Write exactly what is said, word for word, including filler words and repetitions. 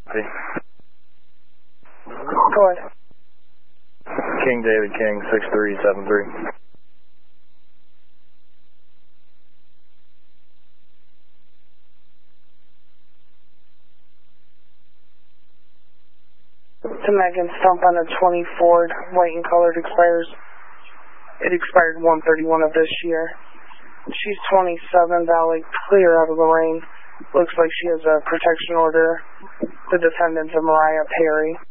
Go ahead. King David King, six three seven three. To Megan Stump on a twenty Ford, white and colored, expires. It expired one thirty-one of this year. She's twenty-seven, valid, clear out of the rain. Looks like she has a protection order. The defendant's a Mariah Perry.